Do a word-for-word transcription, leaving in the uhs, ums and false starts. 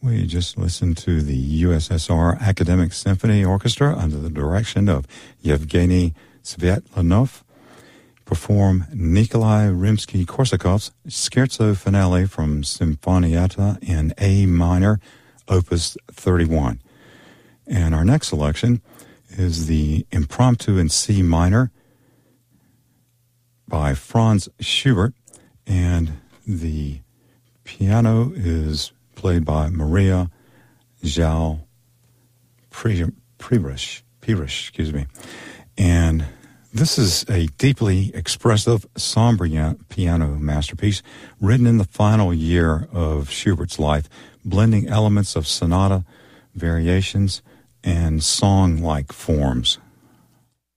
We just listened to the U S S R Academic Symphony Orchestra under the direction of Yevgeny Svetlanov perform Nikolai Rimsky-Korsakov's Scherzo Finale from Sinfonietta in A minor, Opus thirty-one. And our next selection is the Impromptu in C minor by Franz Schubert, and the piano is played by Maria João Pires, Pires, excuse me. And this is a deeply expressive, somber piano masterpiece written in the final year of Schubert's life, blending elements of sonata, variations, and song-like forms.